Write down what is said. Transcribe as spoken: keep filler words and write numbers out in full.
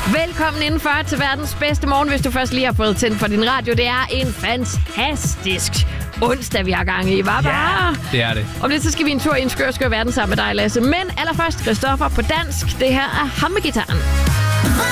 Velkommen indenfor til verdens bedste morgen, hvis du først lige har fået tændt for din radio. Det er en fantastisk onsdag, vi har gang i. Var bare? Ja, det er det. Om lidt, så skal vi en tur i en skør, skør verden sammen med dig, Lasse. Men allerførst, Christoffer på dansk. Det her er ham med gitaren.